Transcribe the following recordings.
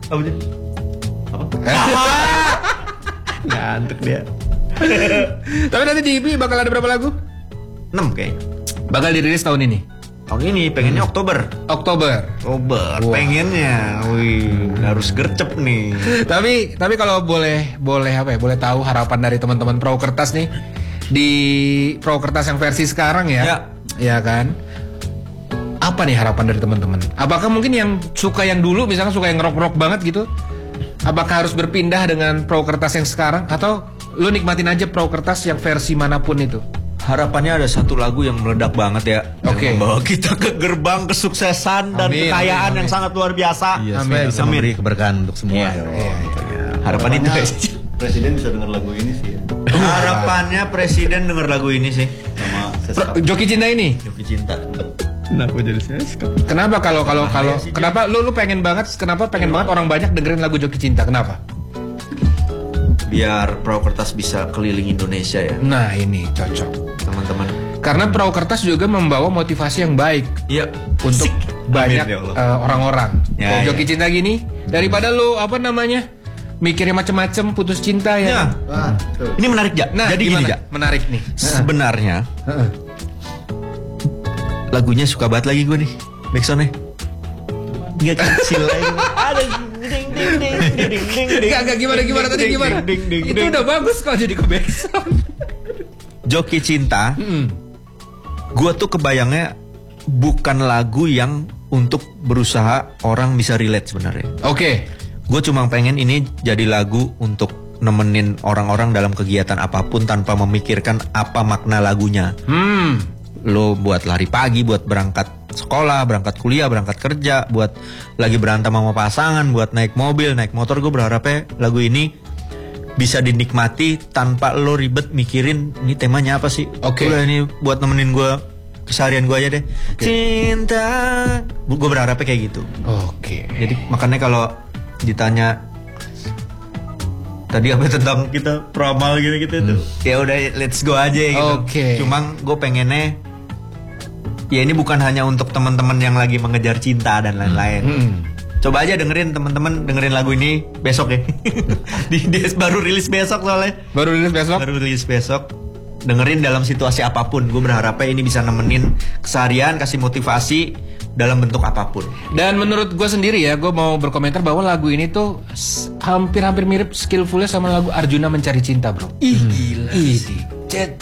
Apa sih? Apa? Ngantuk dia. Tapi nanti di EP bakal ada berapa lagu? 6 kayaknya. Bakal dirilis tahun ini. Tahun ini pengennya Oktober. Oktober. Pengennya. Wih, harus gercep nih. Tapi kalau boleh apa ya? Boleh tahu harapan dari teman-teman Perahu Kertas nih di Perahu Kertas yang versi sekarang ya. Ya. Ya kan? Apa nih harapan dari teman-teman? Apakah mungkin yang suka yang dulu misalnya suka yang rock-rock banget gitu? Apakah harus berpindah dengan Perahu Kertas yang sekarang atau lu nikmatin aja Perahu Kertas yang versi manapun itu? Harapannya ada satu lagu yang meledak banget ya. Oke. Yang membawa kita ke gerbang kesuksesan dan Amin, kekayaan amin. yang sangat luar biasa. Iya, supaya bisa memberi keberkahan untuk semua. Iya. Harapan Harapan itu. Presiden bisa denger lagu ini sih ya. Harapannya presiden denger lagu ini sih. Sama Seska Joki Cinta ini. Yogi Cinta. Kenapa jadi saya? Kenapa kalau kenapa lu pengen banget banget orang banyak dengerin lagu Joki Cinta? Kenapa? Biar Perahu Kertas bisa keliling Indonesia ya, Nah, ini cocok. teman-teman. Karena Perahu Kertas juga membawa motivasi yang baik Iya. untuk banyak Amin, ya Allah. orang-orang. Ya, Kayak ya. Joki Cinta gini, daripada lu mikirnya macem-macem putus cinta Ya. ya. Wah, tuh. Ini menarik Ja. Nah, Jadi gimana? gini Ja. Menarik nih. Sebenarnya Heeh. lagunya suka banget lagi gue nih. Backsoundnya nggak kecil lagi. Ada ding ding ding ding ding ding. Enggak gimana tadi gimana? Itu udah bagus kok jadi ke backsound. Joki Cinta. Gue tuh kebayangnya bukan lagu yang untuk berusaha orang bisa relate sebenarnya. Oke. Gue cuma pengen ini jadi lagu untuk nemenin orang-orang dalam kegiatan apapun tanpa memikirkan apa makna lagunya. Lo buat lari pagi, buat berangkat sekolah, berangkat kuliah, berangkat kerja, buat lagi berantem sama pasangan, buat naik mobil, naik motor. Gue berharapnya lagu ini bisa dinikmati tanpa lo ribet mikirin ini temanya apa sih. Oke. Udah ini buat nemenin gue keseharian gue aja deh. Cinta. Gue berharapnya kayak gitu. Oke. Jadi makanya kalau ditanya tadi apa tentang kita peramal gitu-gitu tuh, ya udah let's go aja gitu. Oke. Cuma gue pengennya ya ini bukan hanya untuk teman-teman yang lagi mengejar cinta dan lain-lain. Coba aja dengerin teman-teman, dengerin lagu ini besok ya. Dia baru rilis besok soalnya. Baru rilis besok? Baru rilis besok. Dengerin dalam situasi apapun. Gue berharapnya ini bisa nemenin keseharian, kasih motivasi dalam bentuk apapun. Dan menurut gue sendiri ya, gue mau berkomentar bahwa lagu ini tuh hampir-hampir mirip skillfulnya sama lagu Arjuna Mencari Cinta, bro. Ih gila. Cet.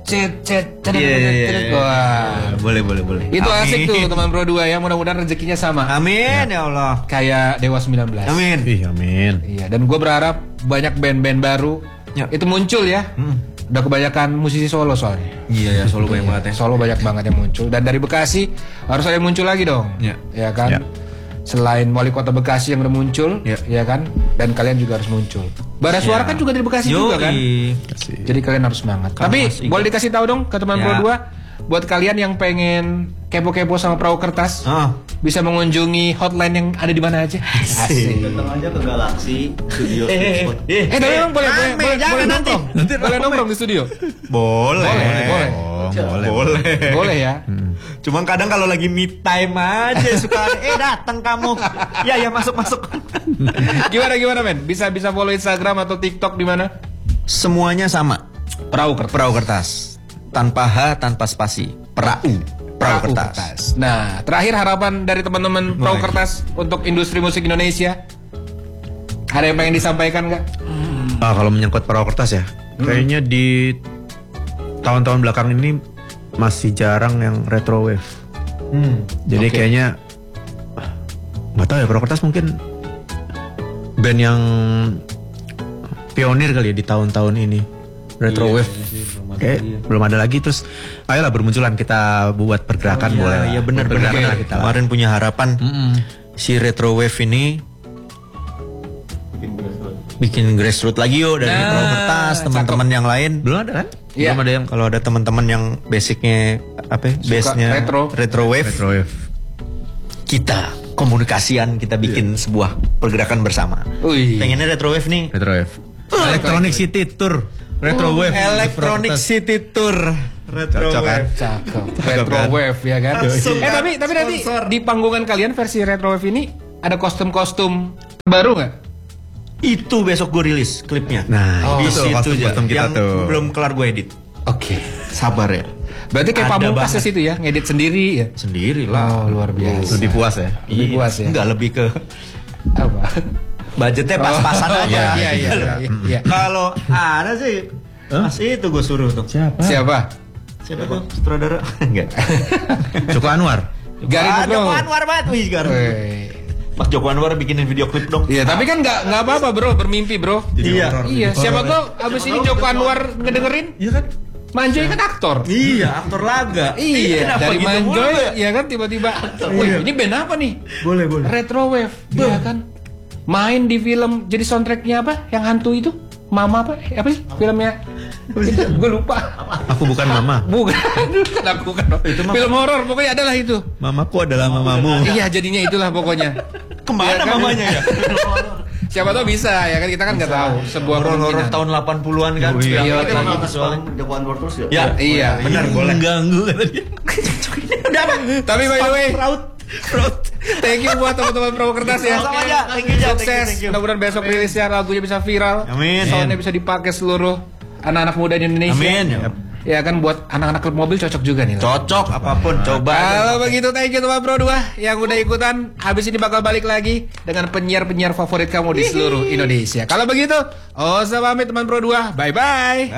Iya. Wah. Boleh. Itu Amin. asik tuh teman Bro 2 ya, mudah-mudahan rezekinya sama. Amin ya Allah. Kayak Dewa 19. Amin. Ih, amin. Iya, dan gue berharap banyak band-band baru Ya. itu muncul ya. Udah kebanyakan musisi solo soalnya. Iya ya, solo banyak banget ya. Solo banyak banget yang muncul. Dan dari Bekasi harus ada yang muncul lagi dong. Ya. Ya kan? Ya. Selain wali kota Bekasi yang udah muncul, ya kan? Dan kalian juga harus muncul. Bara Suara kan juga dari Bekasi juga kan? Jadi kalian harus semangat. Kamu Tapi harus ingat. boleh dikasih tahu dong ke teman Ya. Bro 2 buat kalian yang pengen kepo-kepo sama Perahu Kertas, bisa mengunjungi hotline yang ada di mana aja. Asik. Datang aja ke Galaxy Studio. Tapi emang boleh jangan nanti. nongkrong. Boleh nongkrong di studio. Boleh. Boleh. Boleh ya. Cuma kadang kalau lagi me time aja suka datang kamu. Ya masuk. Gimana men? Bisa follow Instagram atau TikTok di mana? Semuanya sama. Perahu Kertas. Perahu Kertas. Tanpa H, tanpa spasi. Perahu Kertas. Nah, terakhir harapan dari teman-teman Perahu Kertas untuk industri musik Indonesia. Ada yang pengen disampaikan nggak? Kalau menyangkut Perahu Kertas ya, kayaknya di tahun-tahun belakang ini masih jarang yang retro wave. Jadi Oke. kayaknya nggak tahu ya, Perahu Kertas mungkin band yang pionir kali ya di tahun-tahun ini. Retro wave kayak belum ada lagi. Terus ayolah bermunculan, kita buat pergerakan boleh lah. Iya benar. Pergerakan lah kita lah. Kemarin punya harapan si retro wave ini bikin grassroots lagi yo dari Perahu Kertas, teman-teman yang lain. Belum ada kan? Iya. Belum ada yang kalau ada teman-teman yang basicnya base-nya retro wave. Retro wave. Kita komunikasian, kita bikin sebuah pergerakan bersama. Wih. Pengennya retro wave nih. Retro wave. Electronic City Tour. Retro wave. Electronic City Tour. Retro Cocok kan? wave. Cakep. Retro wave ya kan? Langsung kan? Tapi nanti Sponsor. di panggungan kalian versi retro wave ini ada kostum-kostum Baru nggak? Itu besok gue rilis klipnya. Nah, di itu situ kostum-kostum kita yang tuh. belum kelar gue edit. Oke. Sabar ya. Berarti kayak Ada Pamungkas banget. di situ ya, ngedit sendiri ya. Sendiri lah. Oh, luar biasa. Lebih puas ya. Lebih puas ya. Enggak, lebih ke Apa? budgetnya pas-pasan Oh, aja. Iya, iya, iya. Kalau ada sih, masih itu gue suruh tuh. Siapa? Siapa tuh sutradara? Enggak. Joko Anwar. Garin Ah, Nugroho. Joko Anwar banget wih sekarang. Weh. Mas Joko Anwar bikinin video klip dong. Iya, tapi kan nggak apa-apa bro, bermimpi bro. Iya. Iya, siapa tahu abis ini Joko Anwar ngedengerin? Iya kan? Manjoy kan aktor. Iya, aktor laga. Iya, Kenapa dari gitu Manjoy mulu ya? ya kan tiba-tiba. Wih, ini band apa nih? Boleh. Retro Wave, ya kan? Main di film jadi soundtracknya apa? Yang hantu itu? Mama apa? Apa sih filmnya? Gue lupa. Aku bukan mama. Bukan, kan aku kan. Film horor pokoknya adalah itu. Mamaku adalah mamamu. Iya, jadinya itulah pokoknya. Kemana Iya kan? mamanya ya? Siapa tahu bisa ya kan, kita kan nggak tahu sebuah Horor-horor kemungkinan. tahun 80-an kan. Oh, iya. Iya, Kita iya. bakal soalnya Joko Anwar terus ya. Ya, Iya. benar boleh. Mengganggu kata dia. Tapi by the way, Fraud. thank you buat teman-teman Pro Kertas ya. Sama aja. Thank you, Jack. Sukses. Thank you. Mudah-mudahan besok rilisnya lagunya bisa viral. Amin. Soundnya bisa dipakai seluruh anak-anak muda di Indonesia. Amin. Ya kan buat anak-anak klub mobil cocok juga nih. Cocok apapun coba. Kalau begitu thank you teman Pro 2 yang udah ikutan. Habis ini bakal balik lagi dengan penyiar-penyiar favorit kamu di seluruh Indonesia. Kalau begitu, Oza pamit teman Pro 2. Bye bye.